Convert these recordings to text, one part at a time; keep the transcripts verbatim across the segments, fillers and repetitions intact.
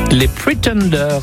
Les Pretenders.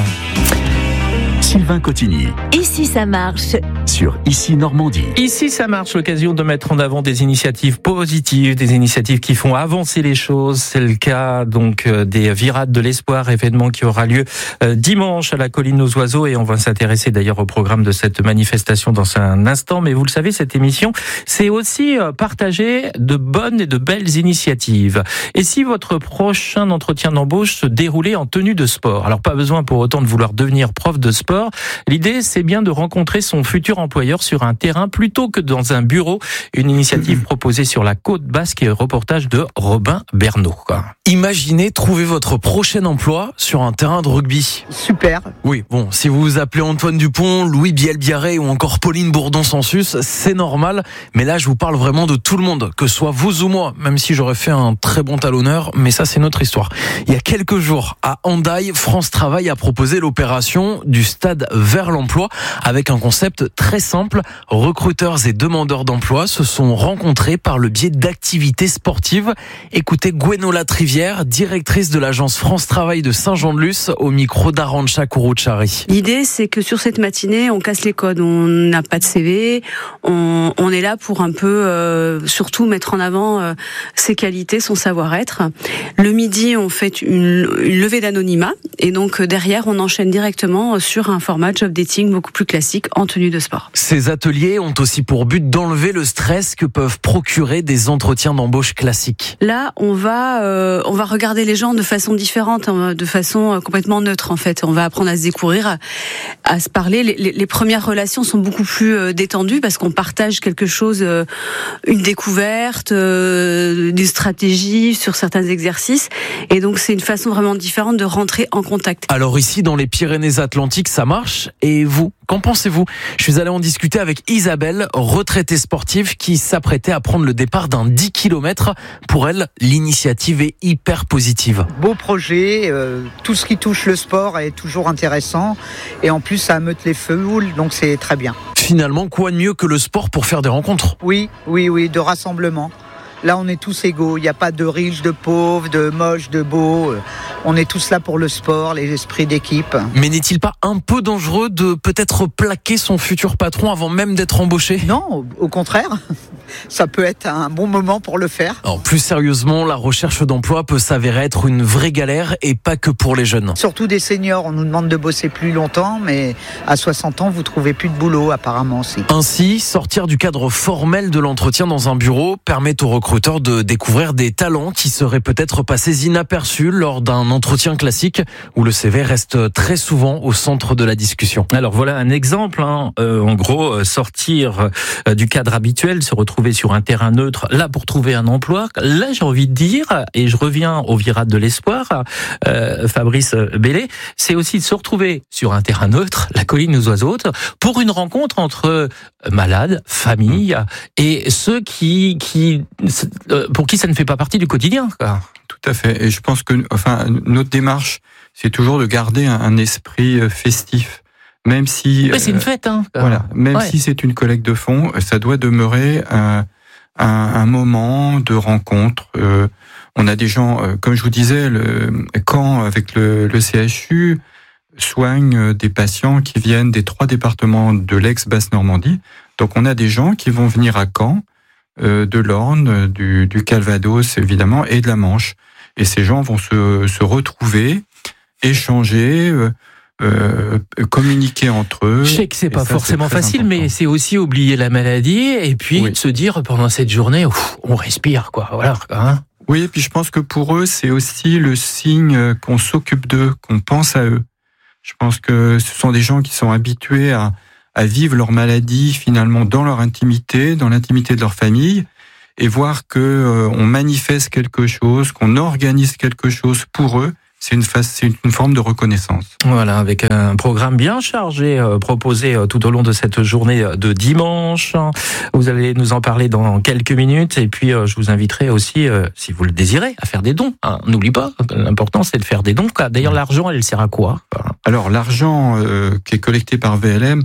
Sylvain Cotigny. Ici ça marche. Sur Ici Normandie. Ici ça marche, l'occasion de mettre en avant des initiatives positives, des initiatives qui font avancer les choses. C'est le cas donc des Virades de l'Espoir, événement qui aura lieu dimanche à la Colline aux Oiseaux, et on va s'intéresser d'ailleurs au programme de cette manifestation dans un instant. Mais vous le savez, cette émission, c'est aussi partager de bonnes et de belles initiatives. Et si votre prochain entretien d'embauche se déroulait en tenue de sport, alors pas besoin pour autant de vouloir devenir prof de sport. L'idée, c'est bien de rencontrer son futur employeur sur un terrain plutôt que dans un bureau. Une initiative proposée sur la Côte Basque et reportage de Robin Bernot. Imaginez trouver votre prochain emploi sur un terrain de rugby. Super. Oui, bon, si vous vous appelez Antoine Dupont, Louis Biel-Biarré ou encore Pauline Bourdon-Sansus, c'est normal. Mais là, je vous parle vraiment de tout le monde, que ce soit vous ou moi, même si j'aurais fait un très bon talonneur, mais ça, c'est notre histoire. Il y a quelques jours, à Hendaye, France Travail a proposé l'opération du stade vers l'emploi avec un concept très simple. Recruteurs et demandeurs d'emploi se sont rencontrés par le biais d'activités sportives. Écoutez Gwenola Trivière, directrice de l'agence France Travail de Saint-Jean-de-Luz, au micro d'Arantxa Kuruchari. L'idée, c'est que sur cette matinée, on casse les codes. On n'a pas de C V. On, on est là pour un peu, euh, surtout mettre en avant euh, ses qualités, son savoir-être. Le midi, on fait une, une levée d'anonymat, et donc derrière, on enchaîne directement sur un format job dating beaucoup plus classique en tenue de sport. Ces ateliers ont aussi pour but d'enlever le stress que peuvent procurer des entretiens d'embauche classiques. Là, on va, euh, on va regarder les gens de façon différente, de façon complètement neutre en fait. On va apprendre à se découvrir, à, à se parler. Les, les, les premières relations sont beaucoup plus euh, détendues parce qu'on partage quelque chose, euh, une découverte, euh, des stratégies sur certains exercices. Et donc, c'est une façon vraiment différente de rentrer en contact. Alors ici, dans les Pyrénées-Atlantiques, ça marche. Et vous, qu'en pensez-vous ? Je suis allé en discuter avec Isabelle, retraitée sportive, qui s'apprêtait à prendre le départ d'un dix kilomètres. Pour elle, l'initiative est hyper positive. Beau projet, euh, tout ce qui touche le sport est toujours intéressant. Et en plus, ça ameute les foules, donc c'est très bien. Finalement, quoi de mieux que le sport pour faire des rencontres ? Oui, oui, oui, de rassemblement. Là, on est tous égaux. Il n'y a pas de riches, de pauvres, de moches, de beaux. On est tous là pour le sport, les esprits d'équipe. Mais n'est-il pas un peu dangereux de peut-être plaquer son futur patron avant même d'être embauché ? Non, au contraire. Ça peut être un bon moment pour le faire. Alors, plus sérieusement, la recherche d'emploi peut s'avérer être une vraie galère, et pas que pour les jeunes. Surtout des seniors. On nous demande de bosser plus longtemps, mais à soixante ans, vous trouvez plus de boulot apparemment aussi. Ainsi, sortir du cadre formel de l'entretien dans un bureau permet aux recruteurs de découvrir des talents qui seraient peut-être passés inaperçus lors d'un entretien classique où le C V reste très souvent au centre de la discussion. Alors voilà un exemple, hein. euh, en gros, sortir euh, du cadre habituel, se retrouver sur un terrain neutre, là pour trouver un emploi. Là, j'ai envie de dire, et je reviens aux Virades de l'Espoir, euh, Fabrice Bellet, c'est aussi de se retrouver sur un terrain neutre, la Colline aux Oiseaux, pour une rencontre entre malades, familles et ceux qui, qui, pour qui ça ne fait pas partie du quotidien, quoi. Tout à fait. Et je pense que, enfin, notre démarche, c'est toujours de garder un, un esprit festif. Même si, ouais, c'est une fête, hein. Euh, voilà. Même ouais. si c'est une collecte de fonds, ça doit demeurer un, un, un moment de rencontre. Euh, on a des gens, euh, comme je vous disais, le, Caen avec le, le C H U soigne des patients qui viennent des trois départements de l'ex-Basse-Normandie. Donc on a des gens qui vont venir à Caen, euh, de l'Orne, du, du Calvados évidemment, et de la Manche. Et ces gens vont se, se retrouver, échanger. Euh, Euh, communiquer entre eux. Je sais que c'est pas ça, forcément c'est facile, important. Mais c'est aussi oublier la maladie et puis oui. se dire pendant cette journée, ouf, on respire, quoi. Voilà. Hein. Oui, et puis je pense que pour eux, c'est aussi le signe qu'on s'occupe d'eux, qu'on pense à eux. Je pense que ce sont des gens qui sont habitués à, à vivre leur maladie finalement dans leur intimité, dans l'intimité de leur famille, et voir que euh, on manifeste quelque chose, qu'on organise quelque chose pour eux. C'est une, phase, c'est une forme de reconnaissance. Voilà, avec un programme bien chargé euh, proposé euh, tout au long de cette journée de dimanche. Vous allez nous en parler dans quelques minutes. Et puis, euh, je vous inviterai aussi, euh, si vous le désirez, à faire des dons. Hein. N'oublie pas, l'important, c'est de faire des dons. D'ailleurs, l'argent, elle sert à quoi ? Alors, l'argent euh, qui est collecté par V L M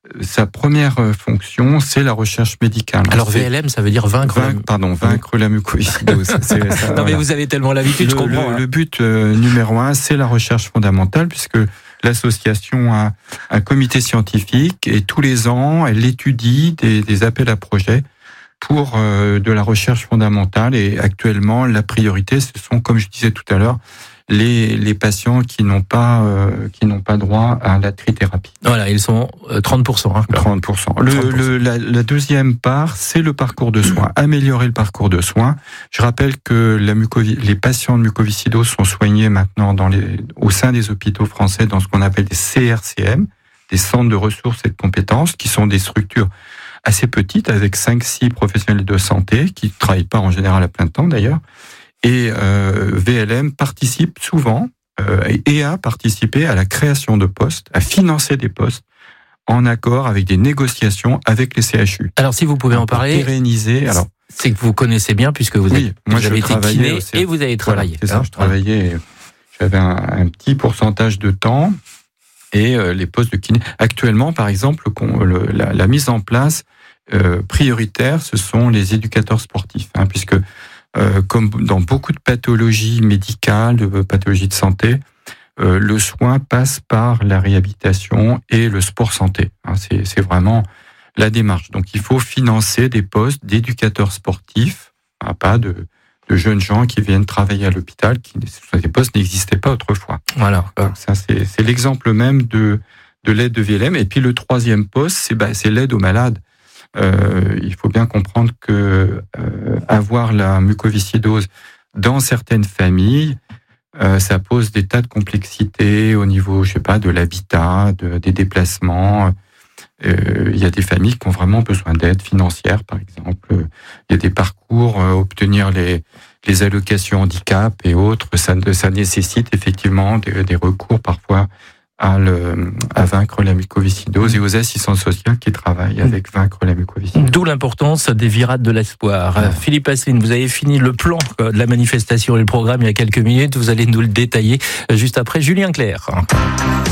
sa première fonction, c'est la recherche médicale. Alors c'est V L M, ça veut dire vaincre. vaincre pardon, vaincre la mucoviscidose. C'est, ça, non voilà. mais vous avez tellement l'habitude, le, je comprends. Le, hein. le but euh, numéro un, c'est la recherche fondamentale, puisque l'association a un comité scientifique et tous les ans, elle étudie des, des appels à projets pour euh, de la recherche fondamentale. Et actuellement, la priorité, ce sont, comme je disais tout à l'heure, les, les patients qui n'ont pas euh, qui n'ont pas droit à la trithérapie. Voilà, ils sont trente pour cent. Hein, trente pour cent. Le, trente pour cent. le, la, la deuxième part, c'est le parcours de soins. Améliorer le parcours de soins. Je rappelle que la mucovi- les patients de mucoviscidose sont soignés maintenant dans les, au sein des hôpitaux français dans ce qu'on appelle des C R C M, des centres de ressources et de compétences, qui sont des structures assez petites avec cinq six professionnels de santé qui ne travaillent pas en général à plein temps d'ailleurs. Et euh, V L M participe souvent euh, et a participé à la création de postes, à financer des postes en accord avec des négociations avec les C H U. Alors si vous pouvez en parler, pérenniser. Alors c'est que vous connaissez bien puisque vous, oui, êtes, moi vous je avez été travaillais kiné aussi. et vous avez travaillé. Voilà, c'est ça, je travaillais, j'avais un, un petit pourcentage de temps et euh, les postes de kiné. Actuellement, par exemple, qu'on, le, la, la mise en place euh, prioritaire, ce sont les éducateurs sportifs, hein, puisque Euh, comme dans beaucoup de pathologies médicales, de pathologies de santé, euh, le soin passe par la réhabilitation et le sport santé. Hein, c'est, c'est vraiment la démarche. Donc il faut financer des postes d'éducateurs sportifs, hein, pas de, de jeunes gens qui viennent travailler à l'hôpital, qui ces postes n'existaient pas autrefois. Voilà. Donc ça, c'est, c'est l'exemple même de, de l'aide de V L M. Et puis le troisième poste, c'est, bah, c'est l'aide aux malades. Euh, il faut bien comprendre que euh, avoir la mucoviscidose dans certaines familles, euh, ça pose des tas de complexités au niveau, je sais pas, de l'habitat, de, des déplacements. Euh, il y a des familles qui ont vraiment besoin d'aide financière, par exemple. Il y a des parcours, euh, obtenir les, les allocations handicap et autres, ça, ça nécessite effectivement des, des recours parfois à, le, à vaincre la mucoviscidose et aux assistantes sociales qui travaillent avec vaincre la mucoviscidose. D'où l'importance des virades de l'espoir. Ouais. Philippe Asseline, vous avez fini le plan de la manifestation et le programme il y a quelques minutes. Vous allez nous le détailler juste après Julien Clerc.